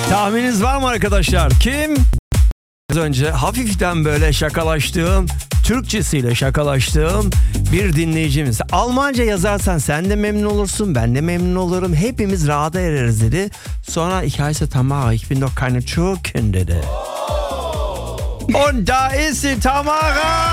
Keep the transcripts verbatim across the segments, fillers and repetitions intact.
Tahmininiz var mı arkadaşlar? Kim? Az önce hafiften böyle şakalaştığım, Türkçesiyle şakalaştığım bir dinleyicimiz. Almanca yazarsan sen de memnun olursun, ben de memnun olurum. Hepimiz rahata ereriz dedi. Sonra ich heiße Tamara, ich bin doch keine Türkin dedi. Und da ist sie, Tamara!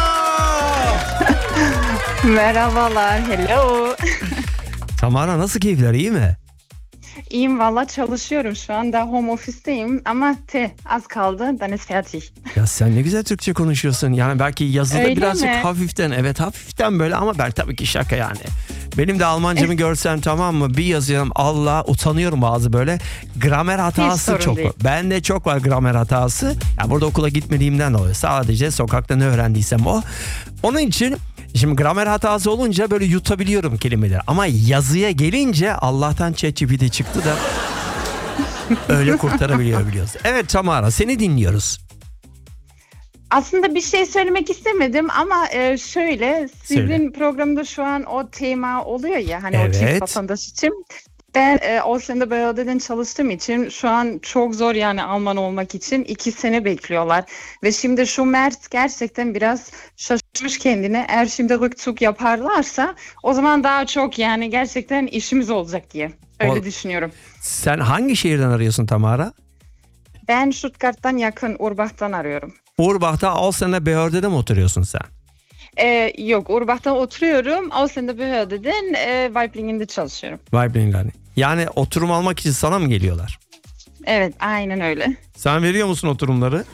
Merhabalar, hello. Tamara, nasıl keyifler, iyi mi? İyiyim valla, çalışıyorum şu anda, home office'teyim ama te az kaldı, dann ist fertig. Ya sen ne güzel Türkçe konuşuyorsun. Yani belki yazıda Öyle birazcık mi? hafiften, evet hafiften böyle ama ben tabii ki şaka yani. Benim de Almancamı görsen tamam mı, bir yazıyorum Allah, utanıyorum bazı böyle gramer hatası sorun çok değil. var. Bende çok var gramer hatası. Ya burada okula gitmediğimden dolayı sadece sokakta ne öğrendiysem o. Onun için şimdi gramer hatası olunca böyle yutabiliyorum kelimeleri. Ama yazıya gelince Allah'tan ChatGPT çıktı da öyle kurtarabiliyor biliyorsun. Evet Tamara, seni dinliyoruz. Aslında bir şey söylemek istemedim ama e, şöyle, sizin Söyle. programda şu an o tema oluyor ya, hani Evet. o çift vatandaş için. Ben e, Ausländerbehörde'den çalıştığım için şu an çok zor yani Alman olmak için iki sene bekliyorlar. Ve şimdi şu Mert gerçekten biraz şaşırmış kendine. Eğer şimdi rückzug yaparlarsa o zaman daha çok yani gerçekten işimiz olacak diye. Öyle O- düşünüyorum. Sen hangi şehirden arıyorsun Tamara? Ben Stuttgart'tan yakın Urbach'tan arıyorum. Urbach'ta Ausländerbehörde'de mi oturuyorsun sen? Ee, yok, Urbach'ta oturuyorum. Ausländerbehörde'den e, Weiblingen'de çalışıyorum. Weiblingen'de. Yani oturum almak için sana mı geliyorlar? Evet, aynen öyle. Sen veriyor musun oturumları?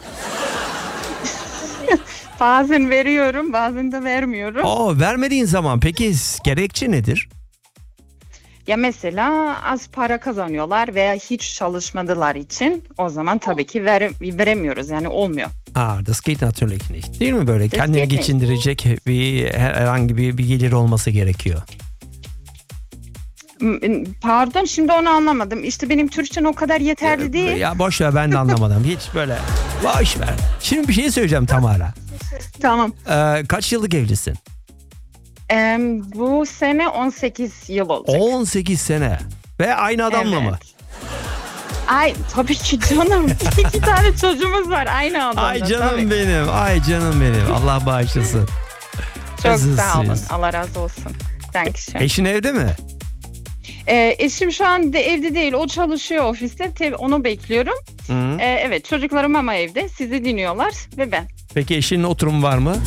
Bazen veriyorum, bazen de vermiyorum. Aa, vermediğin zaman peki gerekçe nedir? Ya mesela az para kazanıyorlar veya hiç çalışmadılar için o zaman tabii ki ver, veremiyoruz, yani olmuyor. Aa, das geht natürlich nicht. Değil mi böyle? Das Kendini geht nicht. geçindirecek bir herhangi bir, bir gelir olması gerekiyor. M- Pardon, şimdi onu anlamadım. İşte benim Türkçem o kadar yeterli değil. Ya boş ver, ben de anlamadım. Hiç böyle boş ver. Şimdi bir şey söyleyeceğim Tamara. Tamam. Ee, kaç yıllık evlisin? Ee, bu sene on sekiz yıl olacak. on sekiz sene. Ve aynı adamla Evet. mı? Ay tabii ki canım. İki tane çocuğumuz var aynı adamda. Ay canım tabii. benim. Ay canım benim. Allah bağışlasın. Çok sağ olun. Kızısınız. Allah razı olsun. Dankeschön. Eşin evde mi? Ee, eşim şu an de evde değil. O çalışıyor ofiste. Te- onu bekliyorum. Hı. Ee, evet, çocuklarım ama evde. Sizi dinliyorlar ve ben. Peki eşinin oturumu var mı?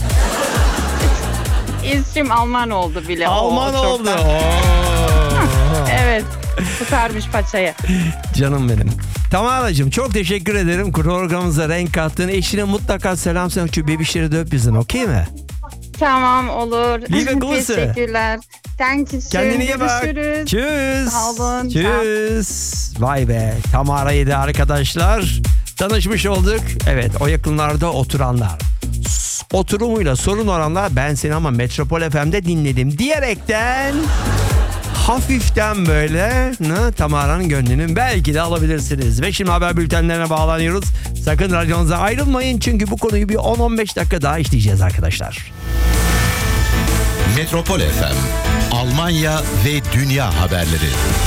Eşim Alman oldu bile. Alman Oo, çok oldu. da- Oo. Evet. Tutarmış paçayı. Canım benim. Tamara'cığım çok teşekkür ederim. Programımıza renk kattın. Eşine mutlaka selam söyle. Şu bebişleri de öp bizden, okey mi? Tamam, olur. Liebe Grüße. Teşekkürler. Dankeschön. Kendine iyi bak. Görüşürüz. Tschüss. Sağ olun. Tschüss. Vay be. Tamara'ydı arkadaşlar. Tanışmış olduk. Evet, o yakınlarda oturanlar. S- Oturumuyla sorun olanlar, ben seni ama Metropol F M'de dinledim diyerekten hafiften böyle ne, Tamara'nın gönlünü belki de alabilirsiniz. Ve şimdi haber bültenlerine bağlanıyoruz. Sakın radyonuza ayrılmayın çünkü bu konuyu bir on on beş dakika daha işleyeceğiz arkadaşlar. Metropol F M, Almanya ve dünya haberleri.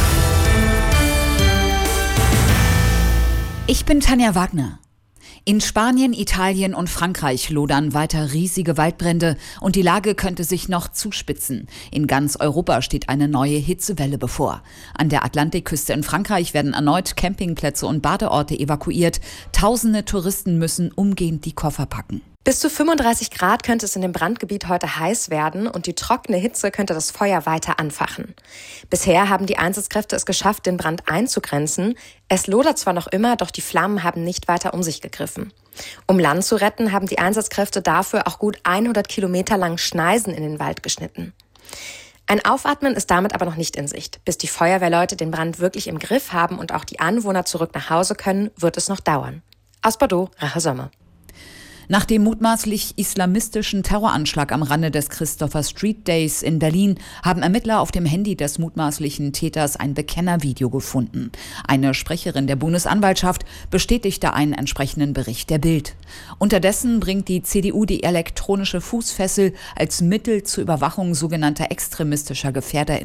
Ich bin Tanja Wagner. In Spanien, Italien und Frankreich lodern weiter riesige Waldbrände und die Lage könnte sich noch zuspitzen. In ganz Europa steht eine neue Hitzewelle bevor. An der Atlantikküste in Frankreich werden erneut Campingplätze und Badeorte evakuiert. Tausende Touristen müssen umgehend die Koffer packen. Bis zu fünfunddreißig Grad könnte es in dem Brandgebiet heute heiß werden und die trockene Hitze könnte das Feuer weiter anfachen. Bisher haben die Einsatzkräfte es geschafft, den Brand einzugrenzen. Es lodert zwar noch immer, doch die Flammen haben nicht weiter um sich gegriffen. Um Land zu retten, haben die Einsatzkräfte dafür auch gut hundert Kilometer lang Schneisen in den Wald geschnitten. Ein Aufatmen ist damit aber noch nicht in Sicht. Bis die Feuerwehrleute den Brand wirklich im Griff haben und auch die Anwohner zurück nach Hause können, wird es noch dauern. Aus Bordeaux, Rache Sommer. Nach dem mutmaßlich islamistischen Terroranschlag am Rande des Christopher Street Days in Berlin haben Ermittler auf dem Handy des mutmaßlichen Täters ein Bekennervideo gefunden. Eine Sprecherin der Bundesanwaltschaft bestätigte einen entsprechenden Bericht der Bild. Unterdessen bringt die C D U die elektronische Fußfessel als Mittel zur Überwachung sogenannter extremistischer Gefährder